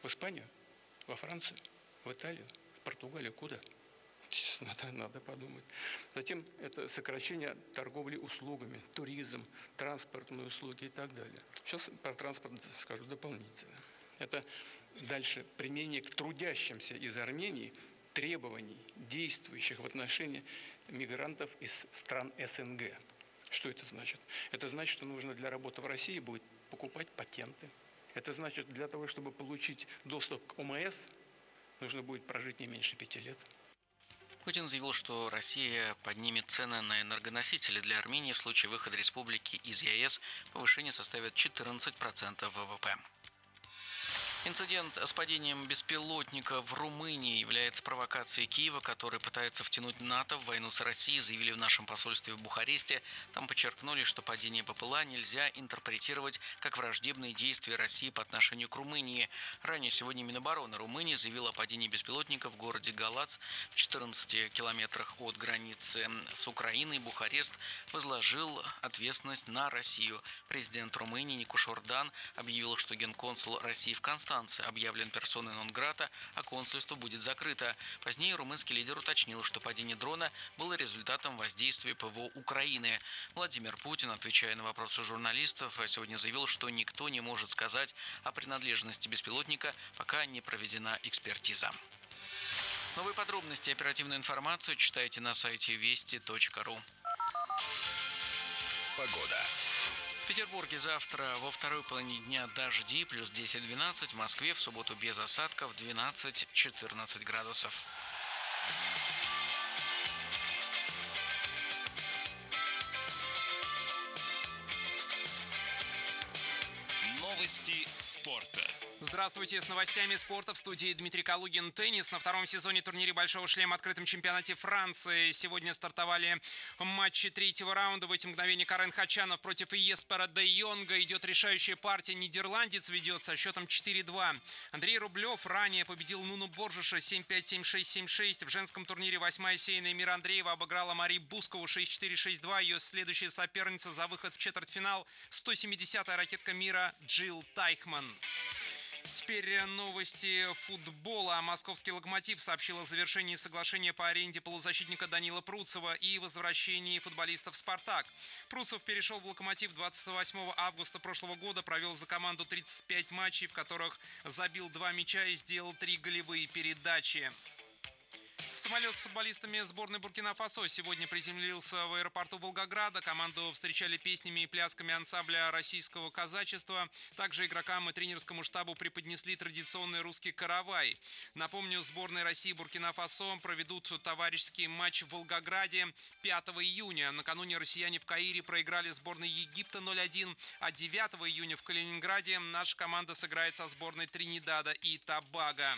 В Испанию? Во Францию? В Италию? В Португалию? Куда? Честно, надо подумать. Затем это сокращение торговли услугами, туризм, транспортные услуги и так далее. Сейчас про транспорт скажу дополнительно. Это дальше применение к трудящимся из Армении требований, действующих в отношении мигрантов из стран СНГ. Что это значит? Это значит, что нужно для работы в России будет покупать патенты. Это значит, для того, чтобы получить доступ к ОМС, нужно будет прожить не меньше 5 лет. Путин заявил, что Россия поднимет цены на энергоносители для Армении в случае выхода республики из ЕС. Повышение составит 14% ВВП. Инцидент с падением беспилотника в Румынии является провокацией Киева, который пытается втянуть НАТО в войну с Россией, заявили в нашем посольстве в Бухаресте. Там подчеркнули, что падение БПЛА нельзя интерпретировать как враждебные действия России по отношению к Румынии. Ранее сегодня Минобороны Румынии заявила о падении беспилотника в городе Галац в 14 километрах от границы с Украиной. Бухарест возложил ответственность на Россию. Президент Румынии Никош Ордан объявил, что генконсул России в Констанции объявлен персоной нон-грата, а консульство будет закрыто. Позднее румынский лидер уточнил, что падение дрона было результатом воздействия ПВО Украины. Владимир Путин, отвечая на вопросы журналистов, сегодня заявил, что никто не может сказать о принадлежности беспилотника, пока не проведена экспертиза. Новые подробности и оперативную информацию читайте на сайте вести.ру. Погода. В Петербурге завтра во второй половине дня дожди, плюс 10-12. В Москве в субботу без осадков 12-14 градусов. Новости спорта. Здравствуйте, с новостями спорта в студии Дмитрий Калугин. Теннис на втором сезоне турнире «Большого шлема» открытом чемпионате Франции. Сегодня стартовали матчи третьего раунда. В эти мгновения Карен Хачанов против Еспера де Йонга. Идет решающая партия. Нидерландец ведет со счетом 4-2. Андрей Рублев ранее победил Нуну Боржиша 7-5, 7-6, 7-6. В женском турнире 8-я сейная Мира Андреева обыграла Мари Бускову 6-4, 6-2. Ее следующая соперница за выход в четвертьфинал 170-я ракетка мира Джилл Тайхман. Теперь новости футбола. Московский «Локомотив» сообщил о завершении соглашения по аренде полузащитника Данила Пруцева и возвращении футболиста в «Спартак». Пруцев перешел в «Локомотив» 28 августа прошлого года, провел за команду 35 матчей, в которых забил 2 мяча и сделал 3 голевые передачи. Самолет с футболистами сборной Буркина-Фасо сегодня приземлился в аэропорту Волгограда. Команду встречали песнями и плясками ансамбля российского казачества. Также игрокам и тренерскому штабу преподнесли традиционный русский каравай. Напомню, сборные России и Буркина-Фасо проведут товарищеский матч в Волгограде 5 июня. Накануне россияне в Каире проиграли сборной Египта 0-1, а 9 июня в Калининграде наша команда сыграет со сборной Тринидада и Тобаго.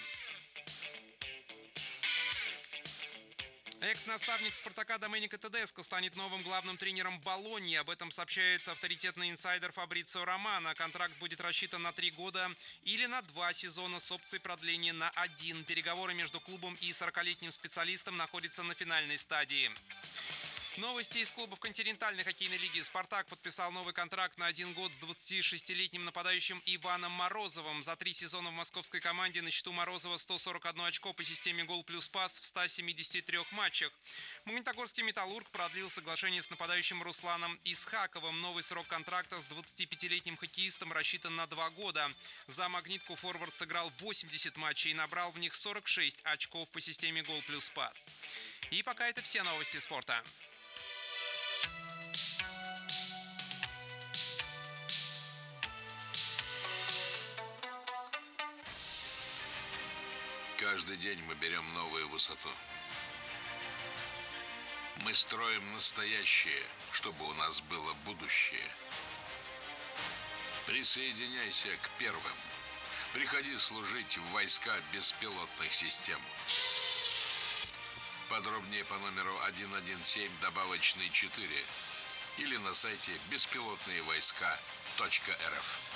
Экс-наставник «Спартака» Доменика Тедеско станет новым главным тренером «Болоньи». Об этом сообщает авторитетный инсайдер Фабрицио Романо. Контракт будет рассчитан на 3 года или на 2 сезона с опцией продления на 1. Переговоры между клубом и 40-летним специалистом находятся на финальной стадии. Новости из клубов континентальной хоккейной лиги. «Спартак» подписал новый контракт на 1 год с 26-летним нападающим Иваном Морозовым. За 3 сезона в московской команде на счету Морозова 141 очко по системе гол плюс пас в 173 матчах. Магнитогорский «Металлург» продлил соглашение с нападающим Русланом Исхаковым. Новый срок контракта с 25-летним хоккеистом рассчитан на 2 года. За «Магнитку» форвард сыграл 80 матчей и набрал в них 46 очков по системе гол плюс пас. И пока это все новости спорта. Каждый день мы берем новую высоту. Мы строим настоящее, чтобы у нас было будущее. Присоединяйся к первым. Приходи служить в войска беспилотных систем. Подробнее по номеру 117 добавочный 4 или на сайте беспилотные войска.рф.